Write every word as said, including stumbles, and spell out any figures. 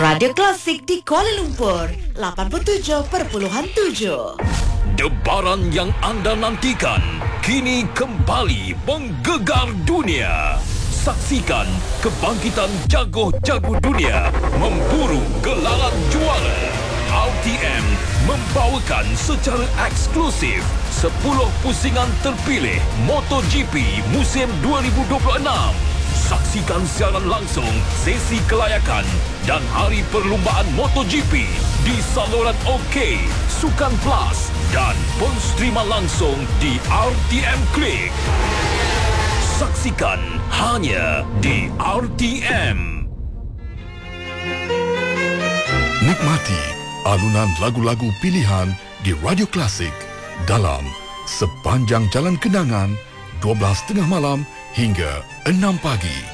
Radio Klasik di Kuala Lumpur, lapan puluh tujuh perpuluhan tujuh. Debaran yang anda nantikan kini kembali menggegar dunia. Saksikan kebangkitan jago-jago dunia memburu gelaran juara. R T M membawakan secara eksklusif sepuluh pusingan terpilih MotoGP musim dua ribu dua puluh enam. Saksikan siaran langsung sesi kelayakan dan hari perlumbaan MotoGP di saluran OK, Sukan Plus dan penstrima langsung di R T M Klik. Saksikan hanya di R T M. Nikmati alunan lagu-lagu pilihan di Radio Klasik dalam Sepanjang Jalan Kenangan dua belas tiga puluh malam hingga enam pagi.